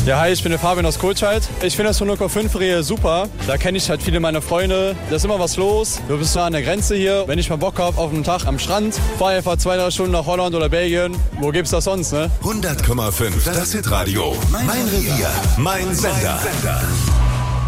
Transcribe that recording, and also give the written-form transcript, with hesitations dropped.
Ja, hi, ich bin der Fabian aus Kohlscheid. Ich finde das Honocker 5-Rehe super. Da kenne ich halt viele meiner Freunde. Da ist immer was los. Du bist nah an der Grenze hier. Wenn ich mal Bock habe auf einen Tag am Strand, fahre einfach 2-3 Stunden nach Holland oder Belgien. Wo gibt's das sonst, ne? 100,5. Das Hitradio. Mein Revier. Mein Sender.